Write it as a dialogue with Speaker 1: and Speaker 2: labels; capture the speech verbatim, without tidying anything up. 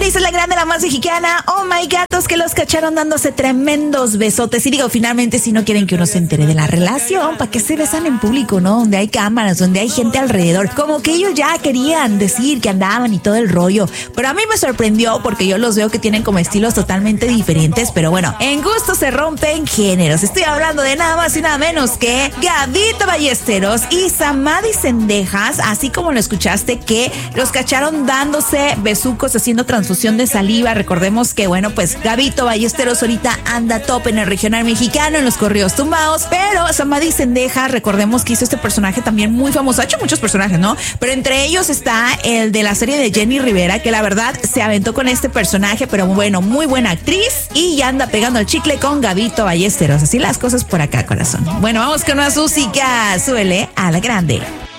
Speaker 1: Dice la grande, la más mexicana. Oh my gatos, que los cacharon dándose tremendos besotes. Y digo, finalmente, si no quieren que uno se entere de la relación, ¿para qué se besan en público, no? Donde hay cámaras, donde hay gente alrededor. Como que ellos ya querían decir que andaban y todo el rollo. Pero a mí me sorprendió porque yo los veo que tienen como estilos totalmente diferentes. Pero bueno, en gusto se rompen géneros. Estoy hablando de nada más y nada menos que Gabito Ballesteros y Samadhi Sendejas, así como lo escuchaste, que los cacharon dándose besucos, haciendo transfusión de saliva. Recordemos que, bueno, pues Gabito Ballesteros ahorita anda top en el regional mexicano, en los corridos tumbados, pero Samadhi Sendejas, recordemos que hizo este personaje también muy famoso. Ha hecho muchos personajes, ¿no? Pero entre ellos está el de la serie de Jenny Rivera, que la verdad se aventó con este personaje, pero bueno, muy buena actriz, y ya anda pegando el chicle con Gabito Ballesteros. Así las cosas por acá, corazón. Bueno, vamos con más música. Súbele a la grande.